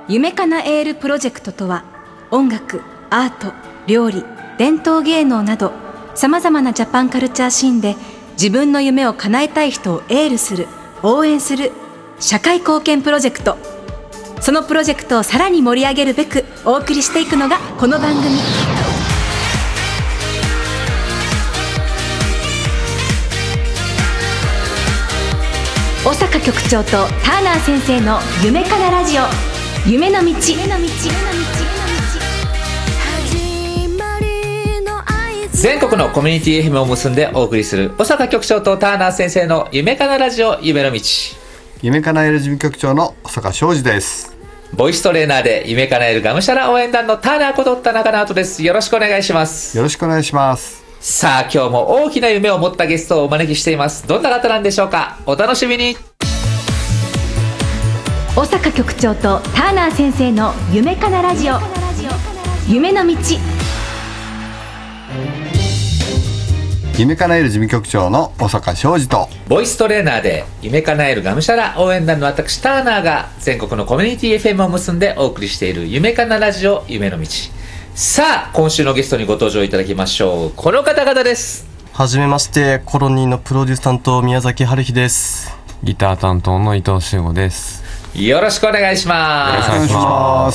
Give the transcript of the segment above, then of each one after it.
夢かなえーるプロジェクトとは、音楽、アート、料理、伝統芸能などさまざまなジャパンカルチャーシーンで自分の夢を叶えたい人をエールする、応援する社会貢献プロジェクト。そのプロジェクトをさらに盛り上げるべくお送りしていくのがこの番組。小坂局長とターナー先生の夢かなラジオ、夢の道。 全国のコミュニティ FM を結んでお送りする小坂局長とターナー先生の夢かなラジオ、夢の道。 夢かなえる事務局長の小坂昌司です。 ボイストレーナーで夢かなえるがむしゃら応援団のターナーこと田中直人です。よろしくお願いします。 よろしくお願いします。 さあ、今日も大きな夢を持ったゲストをお招きしています。どんな方なんでしょうか。お楽しみに。 小坂局長とターナー先生の夢かなラジオ、夢の道。 夢かなえる事務局長の小坂昌司と、 ボイストレーナーで夢かなえるがむしゃら応援団の私ターナーが全国のコミュニティ FM を結んでお送りしている夢かなラジオ、夢の道。さあ、今週のゲストにご登場いただきましょう。この方々です。 はじめまして、コロニーのプロデュース担当宮崎春日です。 ギター担当の伊藤修吾です。 よろしくお願いします。 よろしくお願いします。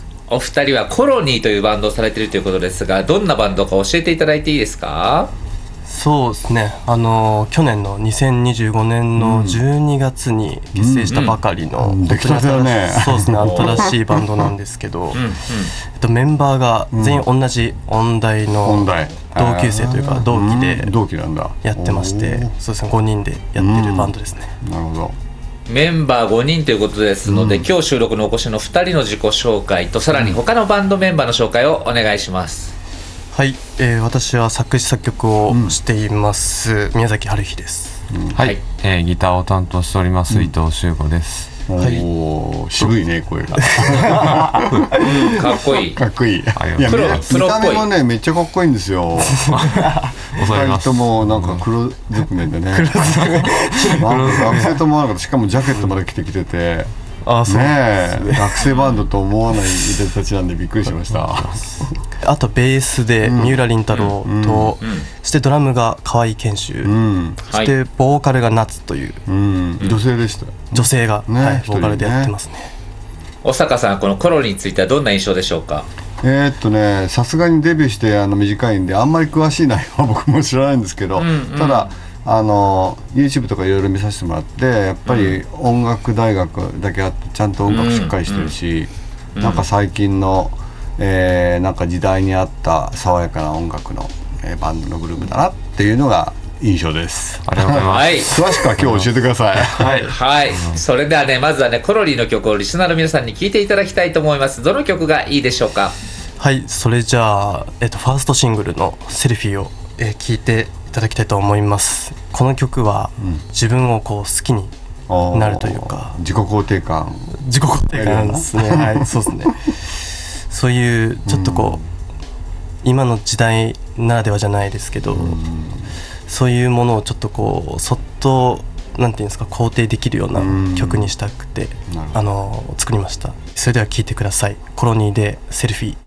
お二人はコロニーというバンドをされているということですが、どんなバンドか教えていただいていいですか。 そうですね、去年の2025年の12月に結成したばかりの、 できたてだね。 そうですね、新しいバンドなんですけど、メンバーが全員同じ音大の同級生というか同期でやってまして、そうですね、5人でやってるバンドですね。 なるほど。 メンバー5人ということですので、今日収録のお越しの2人の自己紹介と、さらに他のバンドメンバーの紹介をお願いします。 はい、私は作詞作曲をしています、宮崎春日です。 はい、ギターを担当しております、伊藤修吾です。 はい、渋いね、声が。 かっこいい。 かっこいい。いや、見た目もね、めっちゃかっこいいんですよ。2人ともなんか黒ずくめでね。学生と思わなかった。しかもジャケットまで着てきてて。ね、学生バンドと思わない人たちなんでびっくりしました。 あとベースで三浦凛太郎と、そしてドラムが河合健秀、そしてボーカルが夏という、 女性でした。 女性が、ボーカルでやってますね。 小坂さん、このコロニーについてはどんな印象でしょうか。 さすがにデビューして短いんであんまり詳しい内容は僕も知らないんですけど、ただYouTube とかいろいろ見させてもらって、やっぱり音楽大学だけあってちゃんと音楽しっかりしてるし、なんか最近の、なんか時代に合った爽やかな音楽の、バンドのグループだなっていうのが印象です。 ありがとうございます。 詳しくは今日教えてください。 はい、それではね、まずはね、コロリーの曲をリスナーの皆さんに聴いていただきたいと思います。どの曲がいいでしょうか。 はい、それじゃあ、ファーストシングルのセルフィーを聴いていただきたいと思います。この曲は自分をこう好きになるというか、 自己肯定感ですね。はい、そうですね。そういうちょっとこう、今の時代ならではじゃないですけど、そういうものをちょっとこうそっとなんていうんですか、肯定できるような曲にしたくて作りました。それでは聴いてください。コロニーでセルフィー。